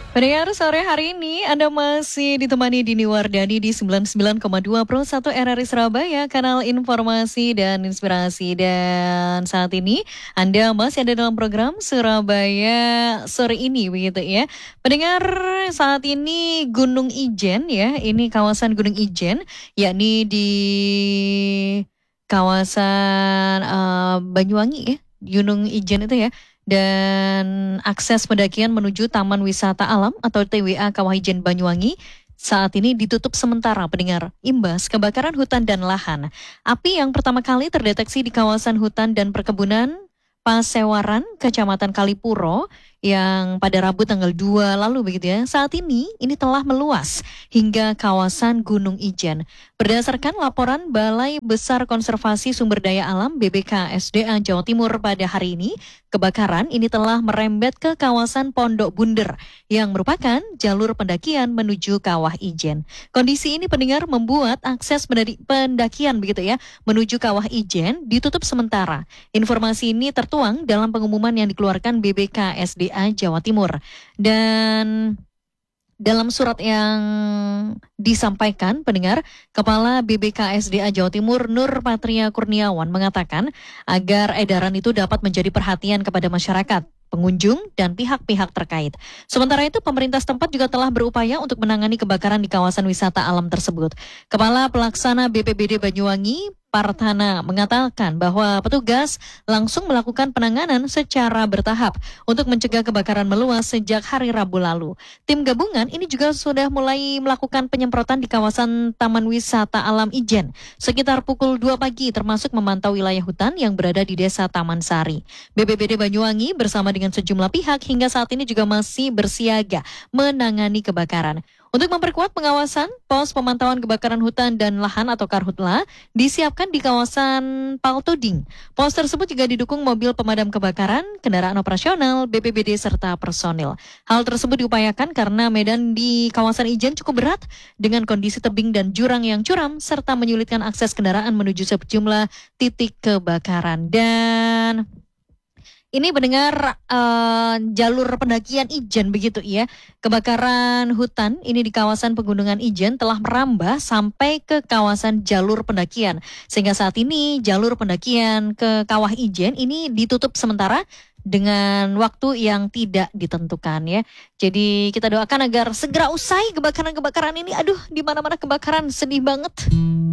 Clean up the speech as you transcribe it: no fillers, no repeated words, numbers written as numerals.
Pendengar sore hari ini Anda masih ditemani Dini Wardani di 99,2 Pro 1 RRI Surabaya, kanal informasi dan inspirasi. Dan saat ini Anda masih ada dalam program Surabaya sore ini begitu ya. Pendengar, saat ini Gunung Ijen ya, ini kawasan Gunung Ijen, yakni di kawasan Banyuwangi ya, Gunung Ijen itu ya. Dan akses pendakian menuju Taman Wisata Alam atau TWA Kawah Ijen Banyuwangi saat ini ditutup sementara, pendengar, imbas kebakaran hutan dan lahan. Api yang pertama kali terdeteksi di kawasan hutan dan perkebunan Pasewaran, Kecamatan Kalipuro, yang pada Rabu tanggal 2 lalu begitu ya. Saat ini telah meluas hingga kawasan Gunung Ijen. Berdasarkan laporan Balai Besar Konservasi Sumber Daya Alam BBKSDA Jawa Timur pada hari ini, kebakaran ini telah merembet ke kawasan Pondok Bunder yang merupakan jalur pendakian menuju Kawah Ijen. Kondisi ini, pendengar, membuat akses pendakian begitu ya menuju Kawah Ijen ditutup sementara. Informasi ini tertuang dalam pengumuman yang dikeluarkan BBKSDA Jawa Timur. Dan dalam surat yang disampaikan, pendengar, Kepala BBKSDA Jawa Timur Nur Patria Kurniawan mengatakan agar edaran itu dapat menjadi perhatian kepada masyarakat, pengunjung, dan pihak-pihak terkait. Sementara itu, pemerintah setempat juga telah berupaya untuk menangani kebakaran di kawasan wisata alam tersebut. Kepala Pelaksana BPBD Banyuwangi, Partana, mengatakan bahwa petugas langsung melakukan penanganan secara bertahap untuk mencegah kebakaran meluas sejak hari Rabu lalu. Tim gabungan ini juga sudah mulai melakukan penyemprotan di kawasan Taman Wisata Alam Ijen sekitar pukul 2 pagi, termasuk memantau wilayah hutan yang berada di Desa Taman Sari. BPBD Banyuwangi bersama dengan sejumlah pihak hingga saat ini juga masih bersiaga menangani kebakaran. Untuk memperkuat pengawasan, pos pemantauan kebakaran hutan dan lahan atau Karhutla disiapkan di kawasan Paltoding. Pos tersebut juga didukung mobil pemadam kebakaran, kendaraan operasional, BPBD, serta personil. Hal tersebut diupayakan karena medan di kawasan Ijen cukup berat dengan kondisi tebing dan jurang yang curam serta menyulitkan akses kendaraan menuju sejumlah titik kebakaran. Dan ini mendengar jalur pendakian Ijen begitu ya. Kebakaran hutan ini di kawasan pegunungan Ijen telah merambah sampai ke kawasan jalur pendakian. Sehingga saat ini jalur pendakian ke Kawah Ijen ini ditutup sementara dengan waktu yang tidak ditentukan ya. Jadi kita doakan agar segera usai kebakaran-kebakaran ini. Aduh, di mana-mana kebakaran, sedih banget.